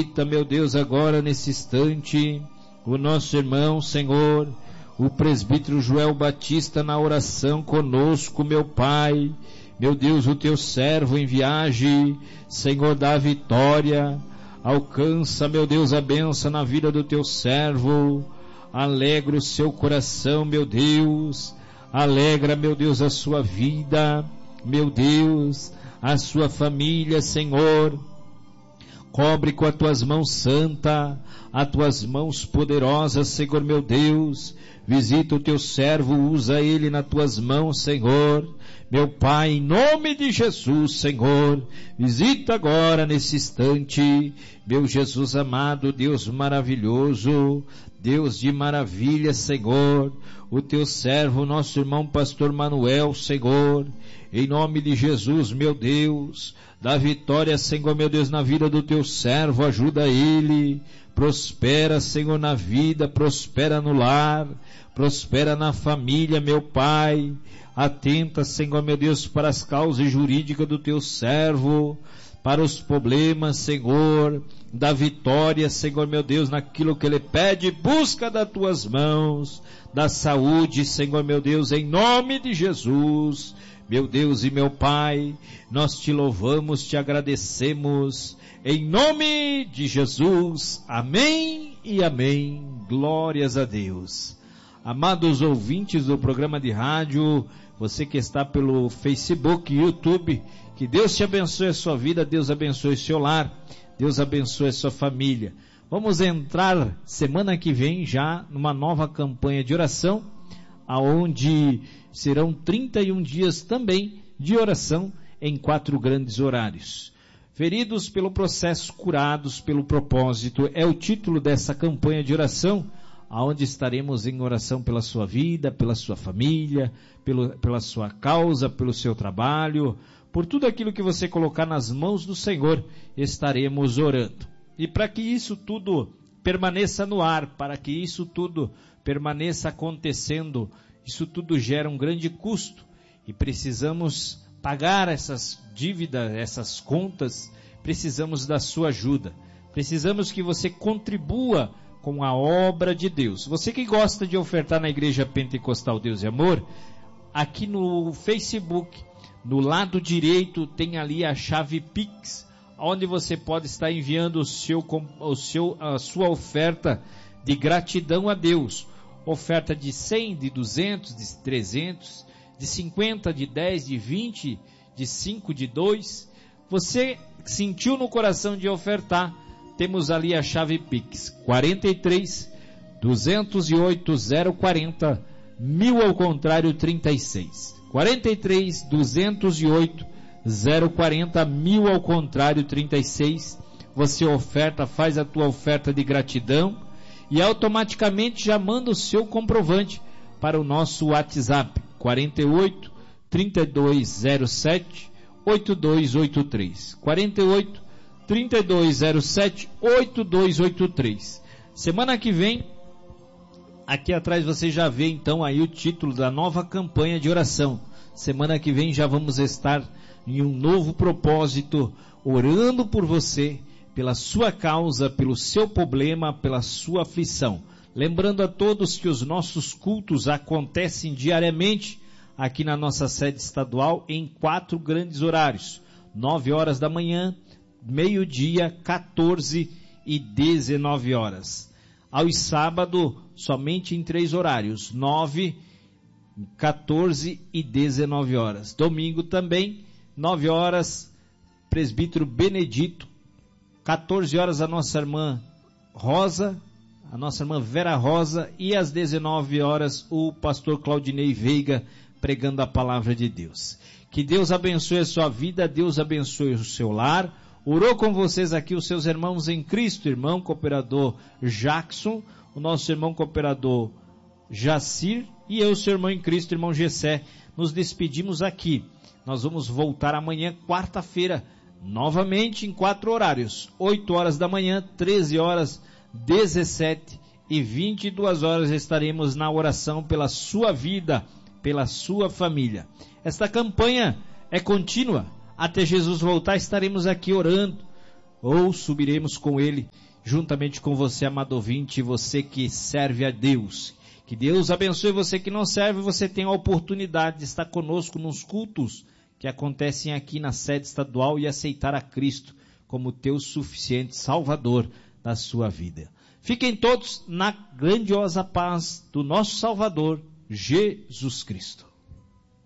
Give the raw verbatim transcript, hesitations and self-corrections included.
Visita, meu Deus, agora nesse instante, o nosso irmão, Senhor, o presbítero Joel Batista na oração conosco, meu Pai. Meu Deus, o teu servo em viagem, Senhor, dá vitória. Alcança, meu Deus, a bênção na vida do teu servo. Alegra o seu coração, meu Deus. Alegra, meu Deus, a sua vida, meu Deus, a sua família, Senhor. Cobre com as tuas mãos santa, as tuas mãos poderosas, Senhor, meu Deus. Visita o teu servo, usa ele nas tuas mãos, Senhor. Meu Pai, em nome de Jesus, Senhor, visita agora nesse instante, meu Jesus amado, Deus maravilhoso, Deus de maravilha, Senhor, o teu servo, nosso irmão pastor Manuel, Senhor, em nome de Jesus, meu Deus, dá vitória, Senhor, meu Deus, na vida do teu servo, ajuda ele, prospera, Senhor, na vida, prospera no lar, prospera na família, meu Pai. Atenta, Senhor, meu Deus, para as causas jurídicas do teu servo, para os problemas, Senhor, da vitória, Senhor, meu Deus, naquilo que ele pede, busca das tuas mãos, da saúde, Senhor, meu Deus, em nome de Jesus, meu Deus e meu Pai, nós te louvamos, te agradecemos, em nome de Jesus, amém e amém, glórias a Deus. Amados ouvintes do programa de rádio, você que está pelo Facebook, YouTube, que Deus te abençoe a sua vida, Deus abençoe seu lar, Deus abençoe a sua família. Vamos entrar semana que vem já numa nova campanha de oração, aonde serão trinta e um dias também de oração em quatro grandes horários. Feridos pelo processo, curados pelo propósito, é o título dessa campanha de oração, aonde estaremos em oração pela sua vida, pela sua família, pelo, pela sua causa, pelo seu trabalho, por tudo aquilo que você colocar nas mãos do Senhor, estaremos orando. E para que isso tudo permaneça no ar, para que isso tudo permaneça acontecendo, isso tudo gera um grande custo, e precisamos pagar essas dívidas, essas contas, precisamos da sua ajuda, precisamos que você contribua com a obra de Deus. Você que gosta de ofertar na Igreja Pentecostal Deus e Amor, aqui no Facebook, no lado direito tem ali a chave Pix, onde você pode estar enviando o seu, o seu, a sua oferta de gratidão a Deus. Oferta de cem, de duzentos, de trezentos, de cinquenta, de dez, de vinte, de cinco, de dois. Você sentiu no coração de ofertar, temos ali a chave Pix, quarenta e três, duzentos e oito, zero quarenta, mil ao contrário trinta e seis. quarenta e três, duzentos e oito, zero quarenta, mil ao contrário trinta e seis. Você oferta, faz a tua oferta de gratidão e automaticamente já manda o seu comprovante para o nosso WhatsApp, quarenta e oito, trinta e dois zero sete, oito dois oito três. quarenta e oito, trinta e dois zero sete, oito dois oito três. Semana que vem, aqui atrás você já vê então aí o título da nova campanha de oração. Semana que vem já vamos estar em um novo propósito, orando por você, pela sua causa, pelo seu problema, pela sua aflição. Lembrando a todos que os nossos cultos acontecem diariamente aqui na nossa sede estadual em quatro grandes horários. nove horas da manhã, meio-dia, quatorze e dezenove horas. Aos sábados, somente em três horários, nove, quatorze e dezenove horas. Domingo também, nove horas, presbítero Benedito, quatorze horas a nossa irmã Rosa, a nossa irmã Vera Rosa, e às dezenove horas o pastor Claudinei Veiga pregando a palavra de Deus. Que Deus abençoe a sua vida, Deus abençoe o seu lar. Orou com vocês aqui os seus irmãos em Cristo, irmão cooperador Jackson, o nosso irmão cooperador Jacir e eu, seu irmão em Cristo, irmão Gessé. Nos despedimos aqui. Nós vamos voltar amanhã, quarta-feira, novamente em quatro horários, oito horas da manhã, treze horas, dezessete e vinte e duas horas estaremos na oração pela sua vida, pela sua família. Esta campanha é contínua. Até Jesus voltar estaremos aqui orando, ou subiremos com ele, juntamente com você, amado ouvinte, você que serve a Deus. Que Deus abençoe você que não serve, você tem a oportunidade de estar conosco nos cultos que acontecem aqui na sede estadual e aceitar a Cristo como teu suficiente Salvador da sua vida. Fiquem todos na grandiosa paz do nosso Salvador, Jesus Cristo.